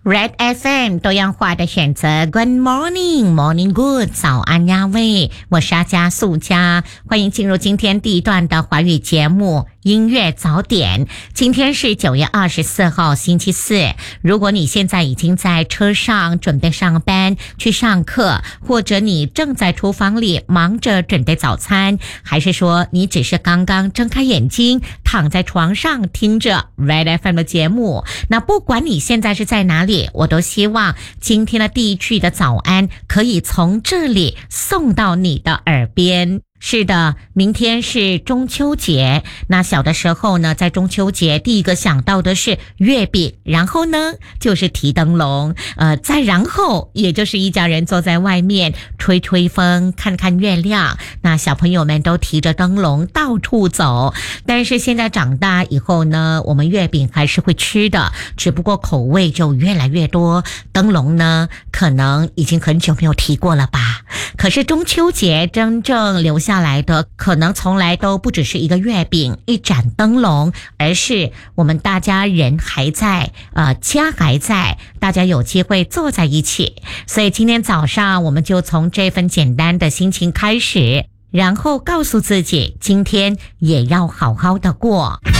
Red FM 多样化的选择 Good morning, morning good 早安呀喂，我是阿加素佳，欢迎进入今天第一段的华语节目音乐早点。今天是9月24号星期四，如果你现在已经在车上准备上班去上课，或者你正在厨房里忙着准备早餐，还是说你只是刚刚睁开眼睛躺在床上听着 Red FM 的节目，那不管你现在是在哪里，我都希望今天的第一句的早安可以从这里送到你的耳边。是的，明天是中秋节，那小的时候呢，在中秋节第一个想到的是月饼，然后呢就是提灯笼，再然后也就是一家人坐在外面吹吹风，看看月亮，那小朋友们都提着灯笼到处走。但是现在长大以后呢，我们月饼还是会吃的，只不过口味就越来越多，灯笼呢可能已经很久没有提过了吧。可是中秋节真正留下来的可能从来都不只是一个月饼一盏灯笼，而是我们大家人还在，家还在，大家有机会坐在一起。所以今天早上我们就从这份简单的心情开始，然后告诉自己今天也要好好的过。